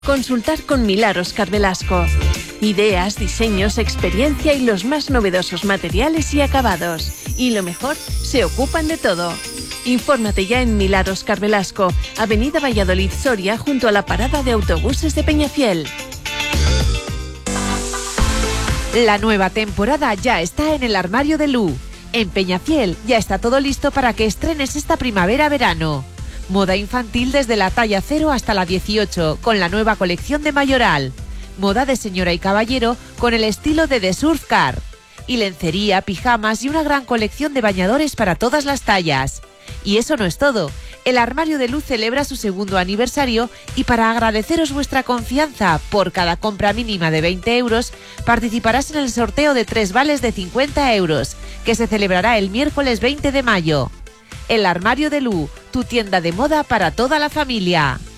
Consultar con Milar Óscar Velasco. Ideas, diseños, experiencia y los más novedosos materiales y acabados. Y lo mejor, se ocupan de todo. Infórmate ya en Milar Óscar Velasco, Avenida Valladolid Soria, junto a la parada de autobuses de Peñafiel. La nueva temporada ya está en el armario de Lu. En Peñafiel ya está todo listo para que estrenes esta primavera-verano. Moda infantil desde la talla 0 hasta la 18, con la nueva colección de Mayoral. Moda de señora y caballero con el estilo de The Surf Car. Y lencería, pijamas y una gran colección de bañadores para todas las tallas. Y eso no es todo. El armario de Luz celebra su 2º aniversario y para agradeceros vuestra confianza, por cada compra mínima de 20 euros, participarás en el sorteo de 3 vales de 50 euros, que se celebrará el miércoles 20 de mayo. El armario de Lu, tu tienda de moda para toda la familia.